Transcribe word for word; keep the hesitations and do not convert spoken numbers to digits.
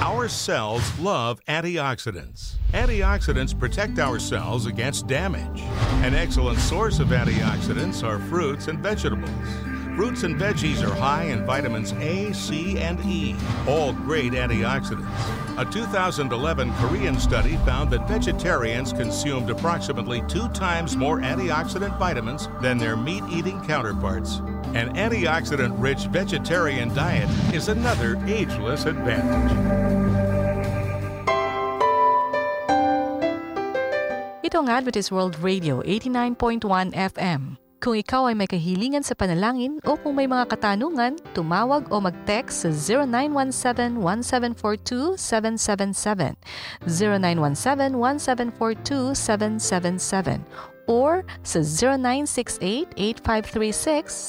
Our cells love antioxidants. Antioxidants protect our cells against damage. An excellent source of antioxidants are fruits and vegetables. Fruits and veggies are high in vitamins A, C, and E, all great antioxidants. A two thousand eleven Korean study found that vegetarians consumed approximately two times more antioxidant vitamins than their meat-eating counterparts. An antioxidant-rich vegetarian diet is another ageless advantage. Ito ang Adventist World Radio eighty-nine point one F M. Kung ikaw ay may kahilingan sa panalangin o kung may mga katanungan, tumawag o mag-text sa zero nine one seven, one seven four two, seven seven seven, zero nine one seven, one seven four two, seven seven seven, or sa zero nine six eight, eight five three six,